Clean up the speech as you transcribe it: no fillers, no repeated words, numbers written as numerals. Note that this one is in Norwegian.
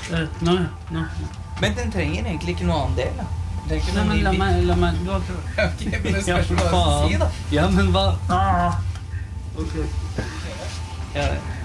Nå. Men den trenger egentlig ikke noe annen del, da. Nei, men la meg du har prøvd. Ok, men det spørs hva jeg skal si, da. Ja, men hva? Ok. Ja, det.